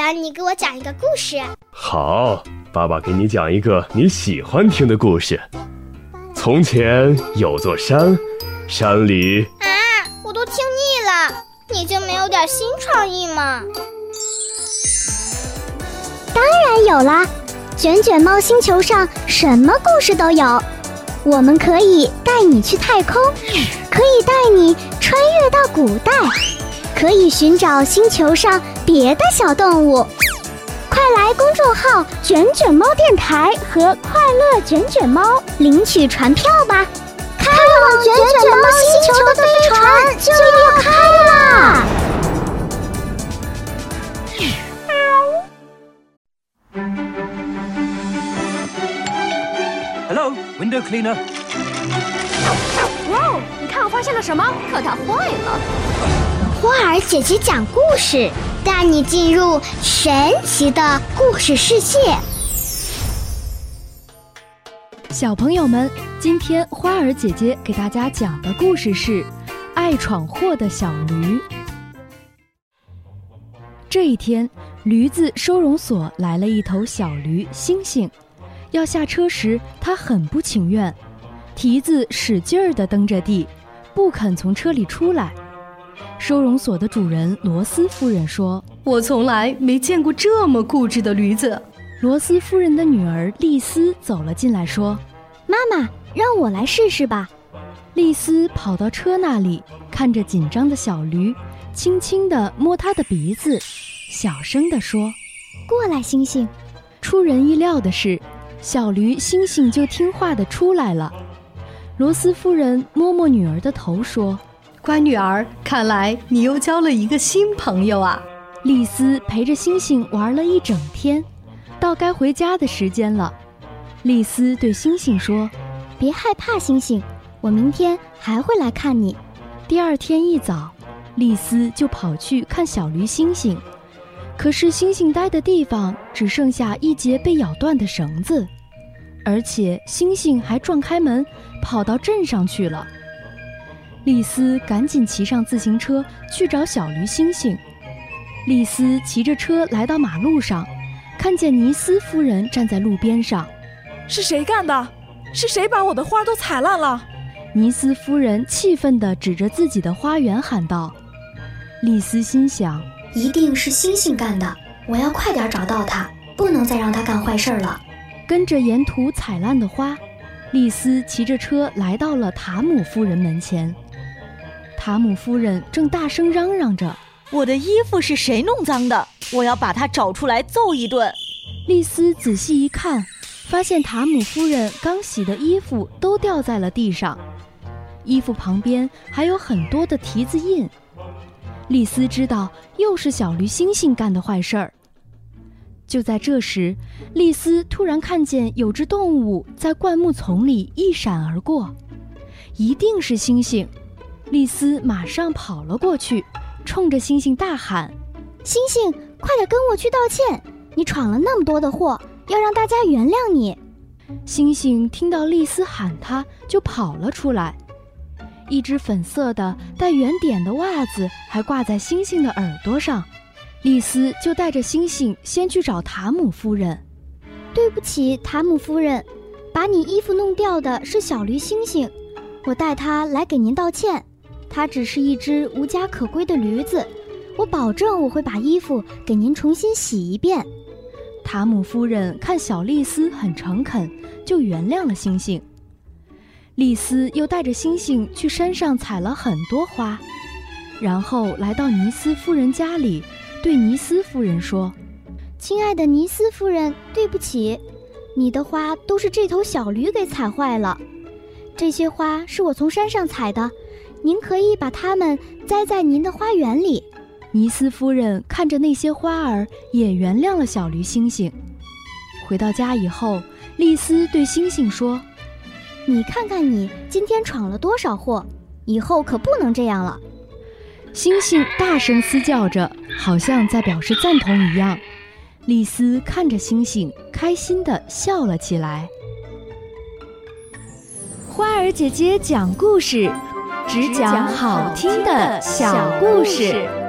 爸，你给我讲一个故事。 好，爸爸给你讲一个你喜欢听的故事。从前有座山，山里…… 我都听腻了，你就没有点新创意吗？ 当然有啦，卷卷猫星球上什么故事都有。我们可以带你去太空，可以带你穿越到古代，可以寻找星球上别的小动物。快来公众号卷卷猫电台和快乐卷卷猫领取船票吧，开往卷卷猫星球的飞船就要开啦 ！Hello, window cleaner. 哇哦，你看我发现了什么？可它坏了。 花儿姐姐讲故事，带你进入神奇的故事世界。 小朋友们，今天花儿姐姐给大家讲的故事是爱闯祸的小驴。这一天，驴子收容所来了一头小驴星星，要下车时它很不情愿，蹄子使劲儿地蹬着地，不肯从车里出来。收容所的主人罗斯夫人说：“ 我从来没见过这么固执的驴子。” 罗斯夫人的女儿丽丝走了进来说：“ 妈妈，让我来试试吧。” 丽丝跑到车那里，看着紧张的小驴，轻轻地摸它的鼻子，小声地说：“ 过来，星星。” 出人意料的是，小驴星星就听话地出来了。罗斯夫人摸摸女儿的头说：“ 乖女儿，看来你又交了一个新朋友啊。” 丽丝陪着星星玩了一整天，到该回家的时间了。丽丝对星星说：“ 别害怕，星星，我明天还会来看你。” 第二天一早，丽丝就跑去看小驴星星，可是星星待的地方只剩下一截被咬断的绳子，而且星星还撞开门跑到镇上去了。丽丝赶紧骑上自行车去找小驴星星。丽丝骑着车来到马路上，看见尼斯夫人站在路边上。 是谁干的？是谁把我的花都踩烂了？ 尼斯夫人气愤地指着自己的花园喊道。丽丝心想， 一定是星星干的，我要快点找到他，不能再让他干坏事了。 跟着沿途踩烂的花，丽丝骑着车来到了塔姆夫人门前。塔姆夫人正大声嚷嚷着：“ 我的衣服是谁弄脏的？我要把他找出来揍一顿。” 丽丝仔细一看，发现塔姆夫人刚洗的衣服都掉在了地上，衣服旁边还有很多的蹄子印。丽丝知道又是小驴星星干的坏事儿。就在这时，丽丝突然看见有只动物在灌木丛里一闪而过，一定是星星。丽丝马上跑了过去，冲着星星大喊：“ 星星，快点跟我去道歉！你闯了那么多的祸，要让大家原谅你。” 星星听到丽丝喊他，就跑了出来。一只粉色的带圆点的袜子还挂在星星的耳朵上。丽丝就带着星星先去找塔姆夫人。 “对不起，塔姆夫人，把你衣服弄掉的是小驴星星，我带它来给您道歉。它只是一只无家可归的驴子，我保证我会把衣服给您重新洗一遍。” 塔姆夫人看小丽丝很诚恳，就原谅了星星。丽丝又带着星星去山上采了很多花，然后来到尼斯夫人家里，对尼斯夫人说：“ 亲爱的尼斯夫人，对不起，你的花都是这头小驴给踩坏了。这些花是我从山上采的，您可以把它们栽在您的花园里。” 尼斯夫人看着那些花儿，也原谅了小驴星星。回到家以后，丽丝对星星说：“ 你看看你今天闯了多少祸，以后可不能这样了。” 星星大声嘶叫着，好像在表示赞同一样。丽丝看着星星，开心地笑了起来。 花儿姐姐讲故事，只讲好听的小故事。